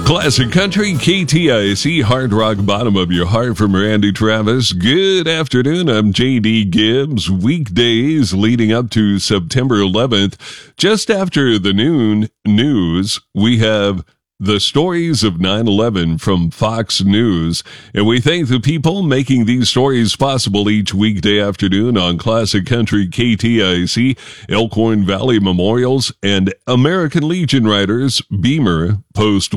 Classic Country, KTIC, Hard Rock, Bottom of Your Heart from Randy Travis. Good afternoon, I'm J.D. Gibbs. Weekdays leading up to September 11th. Just after the noon news, we have the stories of 9/11 from Fox News, and we thank the people making these stories possible each weekday afternoon on Classic Country, KTIC, Elkhorn Valley Memorials, and American Legion Riders, Beamer, Post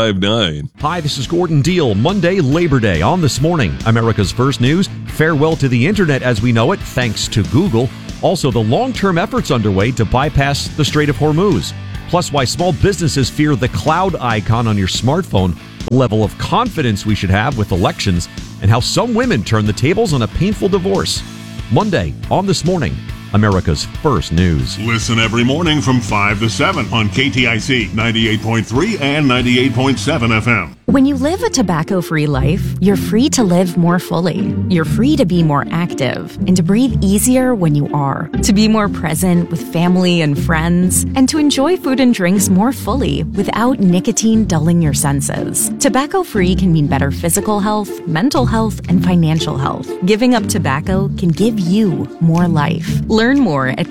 159. Hi, this is Gordon Deal. Monday, Labor Day. On This Morning, America's First News. Farewell to the internet as we know it, thanks to Google. Also, the long-term efforts underway to bypass the Strait of Hormuz. Plus, why small businesses fear the cloud icon on your smartphone, the level of confidence we should have with elections, and how some women turn the tables on a painful divorce. Monday, on This Morning, America's First News. Listen every morning from 5 to 7 on KTIC 98.3 and 98.7 FM. When you live a tobacco-free life, you're free to live more fully. You're free to be more active and to breathe easier when you are, to be more present with family and friends, and to enjoy food and drinks more fully without nicotine dulling your senses. Tobacco-free can mean better physical health, mental health, and financial health. Giving up tobacco can give you more life. Learn more at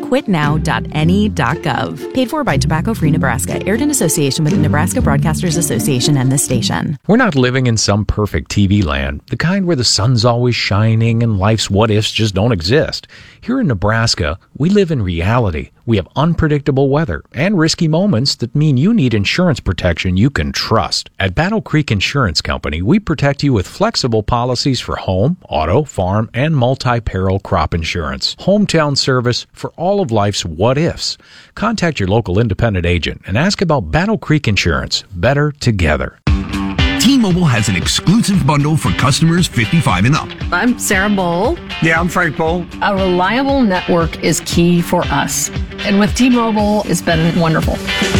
quitnow.ne.gov. Paid for by Tobacco Free Nebraska. Aired in association with the Nebraska Broadcasters Association and this station. We're not living in some perfect TV land, the kind where the sun's always shining and life's what-ifs just don't exist. Here in Nebraska, we live in reality. We have unpredictable weather and risky moments that mean you need insurance protection you can trust. At Battle Creek Insurance Company, we protect you with flexible policies for home, auto, farm, and multi-peril crop insurance. Hometown service for all of life's what-ifs. Contact your local independent agent and ask about Battle Creek Insurance. Better together. T-Mobile has an exclusive bundle for customers 55 and up. I'm Sarah Bowl. Yeah, I'm Frank Bowl. A reliable network is key for us. And with T-Mobile, it's been wonderful.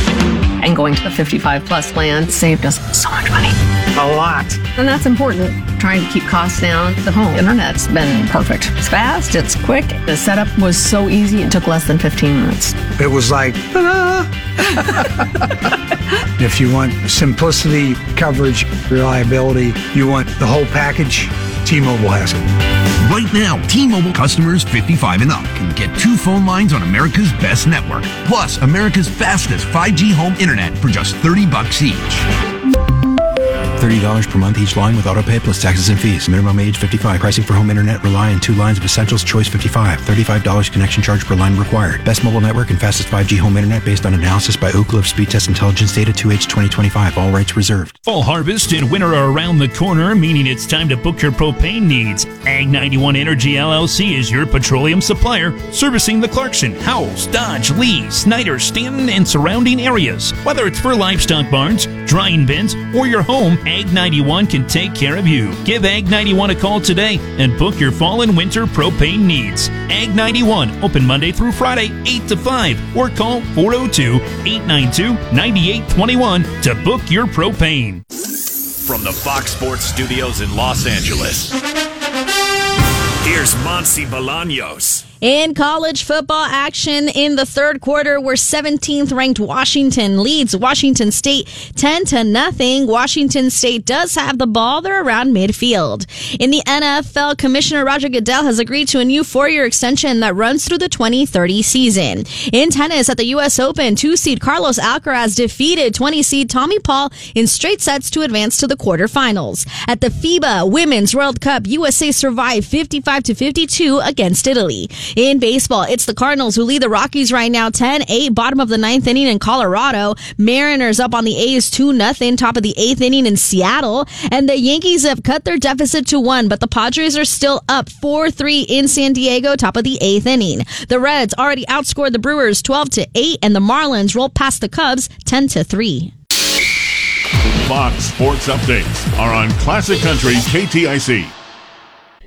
And going to the 55 plus plan saved us so much money. A lot. And that's important. Trying to keep costs down. The home internet's been perfect. It's fast, it's quick. The setup was so easy, it took less than 15 minutes. It was like, ta-da! If you want simplicity, coverage, reliability, you want the whole package, T-Mobile has it. Right now, T-Mobile customers 55 and up can get 2 phone lines on America's best network, plus America's fastest 5G home internet for just $30 each. $30 per month each line with autopay plus taxes and fees. Minimum age 55. Pricing for home internet rely on 2 lines of Essentials Choice 55. $35 connection charge per line required. Best mobile network and fastest 5G home internet based on analysis by Ookla of Speed Test Intelligence data 2H 2025. All rights reserved. Fall harvest and winter are around the corner, meaning it's time to book your propane needs. Ag 91 Energy LLC is your petroleum supplier, servicing the Clarkson, Howells, Dodge, Lee, Snyder, Stanton, and surrounding areas. Whether it's for livestock barns, drying bins, or your home, Ag 91 can take care of you. Give Ag 91 a call today and book your fall and winter propane needs. Ag 91, open Monday through Friday, 8 to 5, or call 402-892-9821 to book your propane. From the Fox Sports Studios in Los Angeles, here's Monse Bolaños. In college football action in the third quarter, where 17th ranked Washington leads Washington State 10-0. Washington State does have the ball. They're around midfield. In the NFL, Commissioner Roger Goodell has agreed to a new 4-year extension that runs through the 2030 season. In tennis at the U.S. Open, 2-seed Carlos Alcaraz defeated 20-seed Tommy Paul in straight sets to advance to the quarterfinals. At the FIBA Women's World Cup, USA survived 55-52 against Italy. In baseball, it's the Cardinals who lead the Rockies right now 10-8, bottom of the 9th inning in Colorado. Mariners up on the A's 2-0, top of the 8th inning in Seattle. And the Yankees have cut their deficit to 1, but the Padres are still up 4-3 in San Diego, top of the 8th inning. The Reds already outscored the Brewers 12-8, and the Marlins rolled past the Cubs 10-3. Fox Sports Updates are on Classic Country KTIC